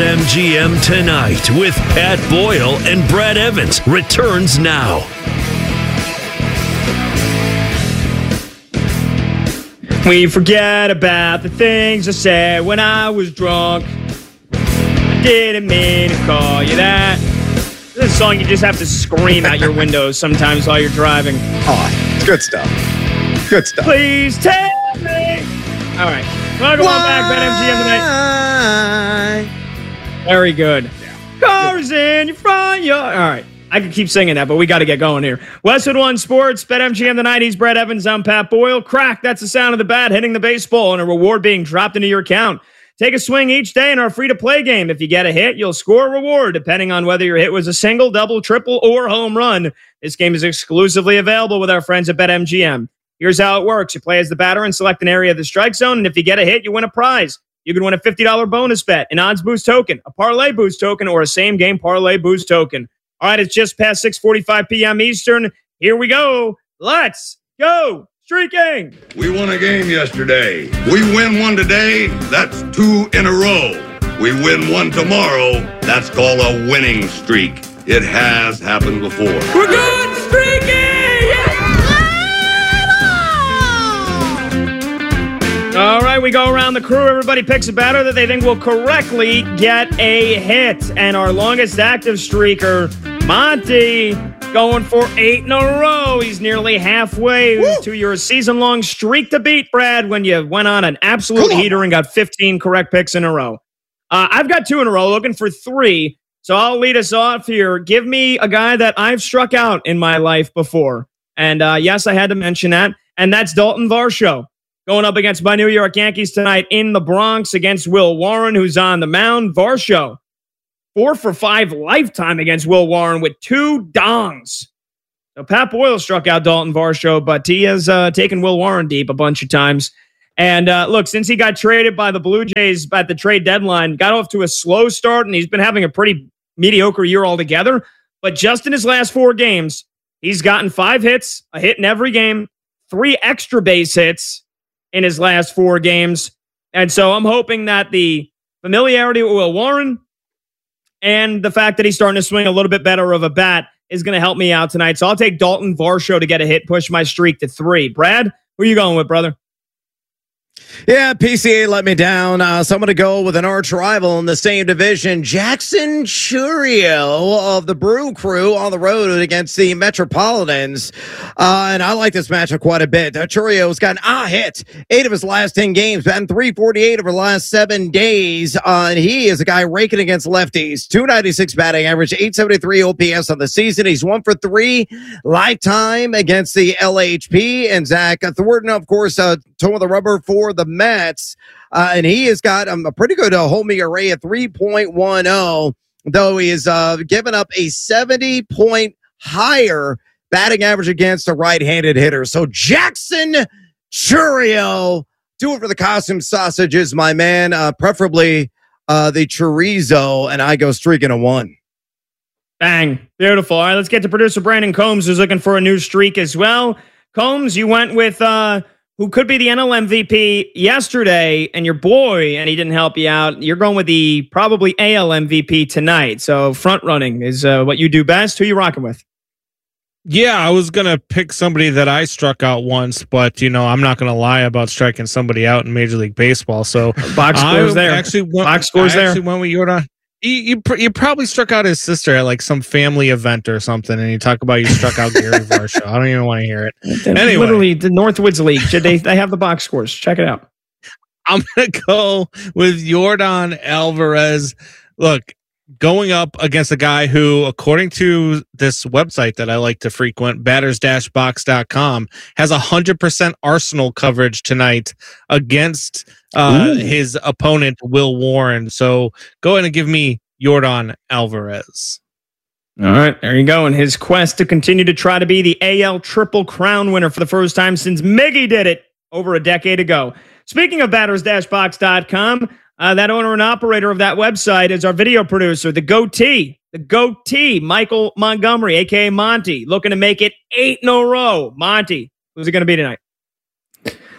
BetMGM Tonight with Pat Boyle and Brad Evans returns now. We forget about the things I said when I was drunk. I didn't mean to call you that. This is a song you just have to scream out your windows sometimes while you're driving. Oh, it's good stuff. Good stuff. Please tell me. All right. Welcome on back, BetMGM Tonight. Very good. Cars in your front yard. All right. I could keep singing that, but we got to get going here. Westwood One Sports, BetMGM Tonight. He's Brad Evans. I'm Pat Boyle. Crack, that's the sound of the bat hitting the baseball and a reward being dropped into your account. Take a swing each day in our free-to-play game. If you get a hit, you'll score a reward, depending on whether your hit was a single, double, triple, or home run. This game is exclusively available with our friends at BetMGM. Here's how it works. You play as the batter and select an area of the strike zone, and if you get a hit, you win a prize. You can win a $50 bonus bet, an odds boost token, a parlay boost token, or a same-game parlay boost token. All right, it's just past 6:45 p.m. Eastern. Here we go. Let's go streaking. We won a game yesterday. We win one today. That's 2 in a row. We win one tomorrow. That's called a winning streak. It has happened before. We're good streaking. Yeah. All right, we go around the crew. Everybody picks a batter that they think will correctly get a hit. And our longest active streaker, Monty, going for 8 in a row. He's nearly halfway to your season-long streak to beat, Brad, when you went on an absolute heater and got 15 correct picks in a row. I've got 2 in a row, looking for 3. So I'll lead us off here. Give me a guy that I've struck out in my life before. And yes, I had to mention that. And that's Dalton Varsho, going up against my New York Yankees tonight in the Bronx against Will Warren, who's on the mound. Varsho, 4 for 5 lifetime against Will Warren with 2 dongs. So Pat Boyle struck out Dalton Varsho, but he has taken Will Warren deep a bunch of times. And look, since he got traded by the Blue Jays at the trade deadline, got off to a slow start, and he's been having a pretty mediocre year altogether. But just in his last 4 games, he's gotten 5 hits, a hit in every game, 3 extra base hits in his last 4 games. And so I'm hoping that the familiarity with Will Warren and the fact that he's starting to swing a little bit better of a bat is going to help me out tonight. So I'll take Dalton Varsho to get a hit, push my streak to 3. Brad, who are you going with, brother? Yeah, PCA let me down. So I'm going to go with an arch rival in the same division, Jackson Chourio of the Brew Crew on the road against the Metropolitans. And I like this matchup quite a bit. Chourio's gotten a hit 8 of his last 10 games, batting .348 over the last 7 days. And he is a guy raking against lefties. .296 batting average, .873 OPS on the season. He's 1 for 3 lifetime against the LHP. And Zach Thornton, of course, towing the rubber for the Mets, and he has got a pretty good home ERA at 3.10, though he has given up a 70-point higher batting average against a right-handed hitter. So Jackson Chourio, do it for the costume sausages, my man, preferably the chorizo, and I go streaking a 1. Bang. Beautiful. All right, let's get to producer Brandon Combs, who's looking for a new streak as well. Combs, you went with who could be the NL MVP yesterday, and your boy, and he didn't help you out. You're going with the probably AL MVP tonight. So front running is what you do best. Who you rocking with? Yeah, I was going to pick somebody that I struck out once, but, I'm not going to lie about striking somebody out in Major League Baseball. So box scores there. Box scores there. Actually went with Jordan. You probably struck out his sister at like some family event or something, and you talk about you struck out Gary Varsho. I don't even want to hear it. Anyway, literally the Northwoods League. They have the box scores. Check it out. I'm gonna go with Jordan Alvarez. Look, going up against a guy who, according to this website that I like to frequent, batters-box.com, has 100% Arsenal coverage tonight against his opponent, Will Warren. So go ahead and give me Jordan Alvarez. All right, there you go. In his quest to continue to try to be the AL Triple Crown winner for the first time since Miggy did it over a decade ago. Speaking of batters-box.com, that owner and operator of that website is our video producer, the goatee, Michael Montgomery, a.k.a. Monty, looking to make it 8 in a row. Monty, who's it going to be tonight?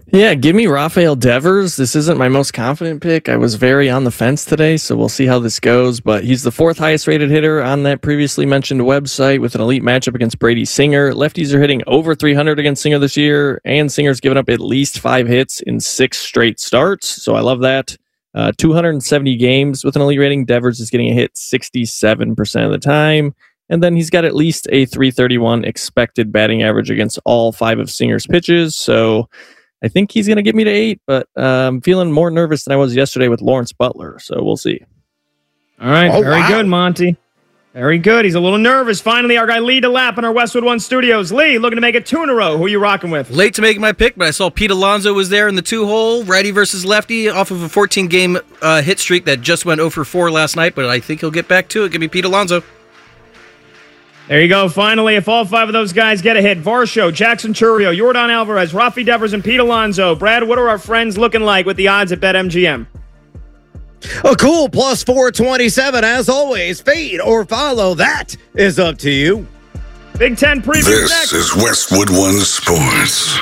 Yeah, give me Rafael Devers. This isn't my most confident pick. I was very on the fence today, so we'll see how this goes. But he's the 4th highest rated hitter on that previously mentioned website with an elite matchup against Brady Singer. Lefties are hitting over 300 against Singer this year, and Singer's given up at least 5 hits in 6 straight starts. So I love that. 270 games with an elite rating. Devers is getting a hit 67% of the time. And then he's got at least a 331 expected batting average against all 5 of Singer's pitches. So I think he's going to get me to 8, but I'm feeling more nervous than I was yesterday with Lawrence Butler, so we'll see. All right, very good, Monty. Very good. He's a little nervous. Finally, our guy Lee DeLapp in our Westwood One studios. Lee, looking to make it 2 in a row. Who are you rocking with? Late to make my pick, but I saw Pete Alonso was there in the 2-hole, righty versus lefty, off of a 14-game hit streak that just went 0 for 4 last night, but I think he'll get back to it. Give me Pete Alonso. There you go. Finally, if all 5 of those guys get a hit, Varsho, Jackson Chourio, Yordan Alvarez, Rafi Devers, and Pete Alonso. Brad, what are our friends looking like with the odds at BetMGM? A cool plus 427. As always, fade or follow. That is up to you. Big Ten preview This next. is Westwood One Sports.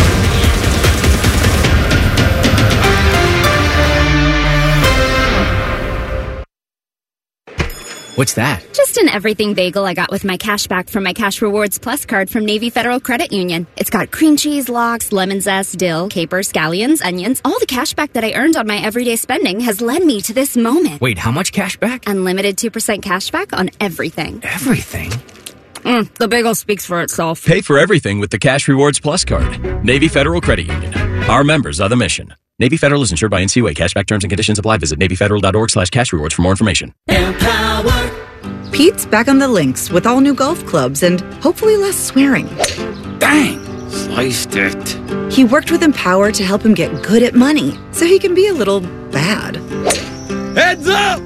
What's that? Just an everything bagel I got with my cash back from my Cash Rewards Plus card from Navy Federal Credit Union. It's got cream cheese, lox, lemon zest, dill, capers, scallions, onions. All the cash back that I earned on my everyday spending has led me to this moment. Wait, how much cash back? Unlimited 2% cash back on everything. Everything? The bagel speaks for itself. Pay for everything with the Cash Rewards Plus card. Navy Federal Credit Union. Our members are the mission. Navy Federal is insured by NCUA. Cashback terms and conditions apply. Visit NavyFederal.org/cashrewards for more information. Pete's back on the links with all new golf clubs and hopefully less swearing. Dang! Sliced it. He worked with Empower to help him get good at money so he can be a little bad. Heads up!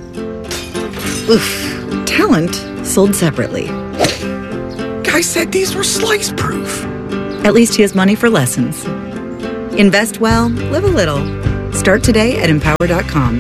Oof. Talent sold separately. Guy said these were slice proof. At least he has money for lessons. Invest well, live a little. Start today at Empower.com.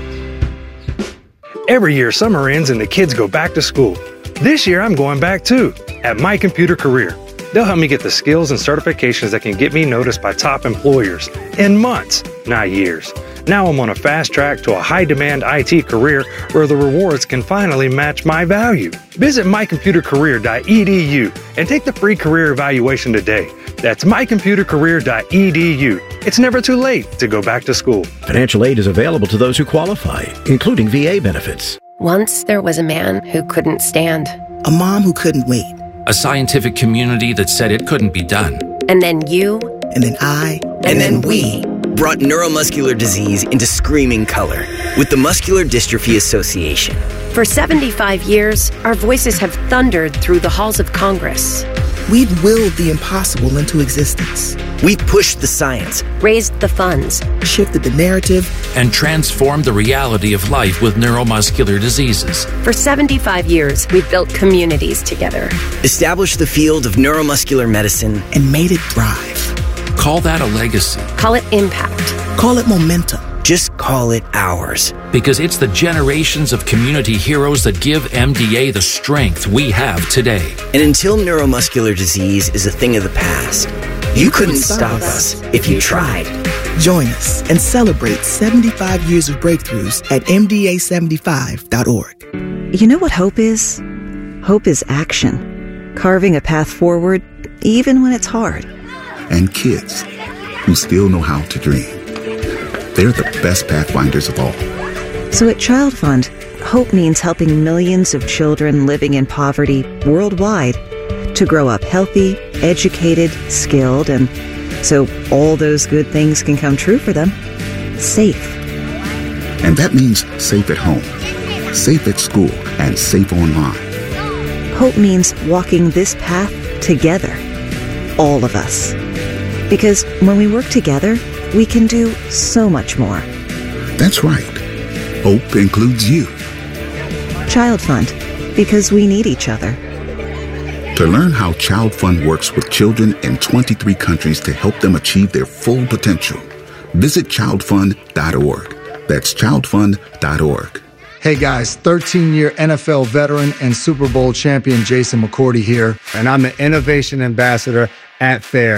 Every year, summer ends and the kids go back to school. This year, I'm going back too, at My Computer Career. They'll help me get the skills and certifications that can get me noticed by top employers in months, not years. Now I'm on a fast track to a high-demand IT career where the rewards can finally match my value. Visit mycomputercareer.edu and take the free career evaluation today. That's mycomputercareer.edu. It's never too late to go back to school. Financial aid is available to those who qualify, including VA benefits. Once there was a man who couldn't stand. A mom who couldn't wait. A scientific community that said it couldn't be done. And then you. And then I. And then we brought neuromuscular disease into screaming color with the Muscular Dystrophy Association. For 75 years, our voices have thundered through the halls of Congress. We've willed the impossible into existence. We've pushed the science, raised the funds, shifted the narrative, and transformed the reality of life with neuromuscular diseases. For 75 years, we've built communities together. Established the field of neuromuscular medicine, and made it thrive. Call that a legacy. Call it impact. Call it momentum. Just call it ours. Because it's the generations of community heroes that give MDA the strength we have today. And until neuromuscular disease is a thing of the past, you couldn't stop us if you tried. Join us and celebrate 75 years of breakthroughs at MDA75.org. You know what hope is? Hope is action. Carving a path forward, even when it's hard. And kids who still know how to dream. They're the best pathfinders of all. So at Child Fund, hope means helping millions of children living in poverty worldwide to grow up healthy, educated, skilled, and so all those good things can come true for them. Safe. And that means safe at home, safe at school, and safe online. Hope means walking this path together. All of us. Because when we work together, we can do so much more. That's right. Hope includes you. Child Fund, because we need each other. To learn how Child Fund works with children in 23 countries to help them achieve their full potential, visit childfund.org. That's childfund.org. Hey guys, 13-year NFL veteran and Super Bowl champion Jason McCourty here, and I'm the Innovation Ambassador at FAIR.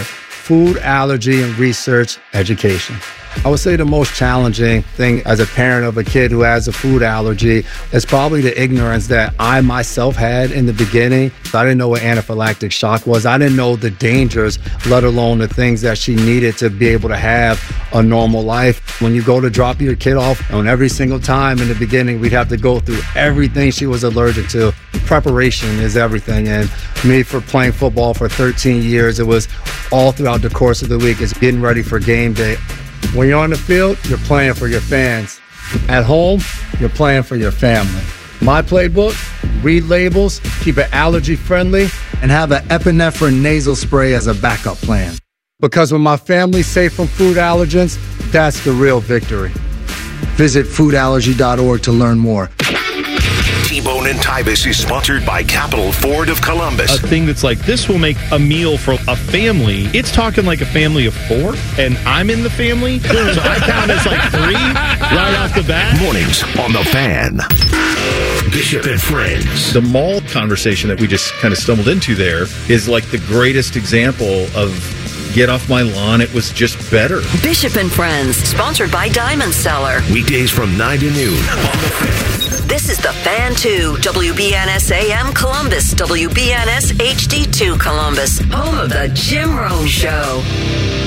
food allergy and research education. I would say the most challenging thing as a parent of a kid who has a food allergy is probably the ignorance that I myself had in the beginning. I didn't know what anaphylactic shock was. I didn't know the dangers, let alone the things that she needed to be able to have a normal life. When you go to drop your kid off, and every single time in the beginning, we'd have to go through everything she was allergic to. Preparation is everything. And me, for playing football for 13 years, it was all throughout the course of the week. It's getting ready for game day. When you're on the field, you're playing for your fans. At home, you're playing for your family. My playbook: read labels, keep it allergy friendly, and have an epinephrine nasal spray as a backup plan. Because when my family's safe from food allergens, that's the real victory. Visit foodallergy.org to learn more. T-Bone and Tybus is sponsored by Capital Ford of Columbus. A thing that's like, this will make a meal for a family. It's talking like a family of 4, and I'm in the family, so I count as like 3 right off the bat. Mornings on The Fan. Bishop and Friends. The mall conversation that we just kind of stumbled into there is like the greatest example of get off my lawn, it was just better. Bishop and Friends, sponsored by Diamond Seller. Weekdays from 9 to noon on The Fan. This is The Fan 2, WBNS AM Columbus, WBNS HD2 Columbus, home of the Jim Rome Show.